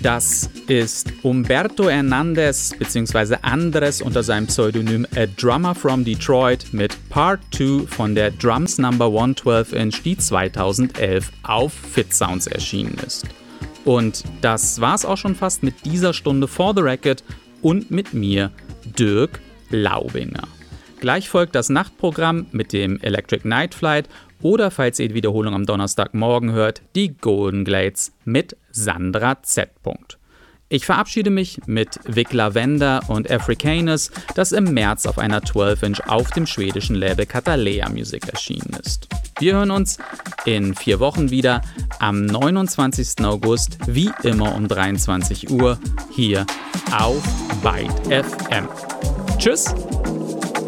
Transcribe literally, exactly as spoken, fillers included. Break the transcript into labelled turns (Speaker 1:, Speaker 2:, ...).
Speaker 1: Das ist Humberto Hernandez bzw. Andres unter seinem Pseudonym A Drummer from Detroit mit Part zwei von der Drums Number hundertzwölf Inch, die zweitausendelf auf Fit Sounds erschienen ist. Und das war's auch schon fast mit dieser Stunde For the Record und mit mir, Dirk Laubinger. Gleich folgt das Nachtprogramm mit dem Electric Night Flight oder, falls ihr die Wiederholung am Donnerstagmorgen hört, die Golden Glades mit Sandra Z. Ich verabschiede mich mit Vic Lavender und Africanus, das im März auf einer zwölf Inch auf dem schwedischen Label Catalea Music erschienen ist. Wir hören uns in vier Wochen wieder am neunundzwanzigsten August, wie immer um dreiundzwanzig Uhr, hier auf Byte F M. Tschüss!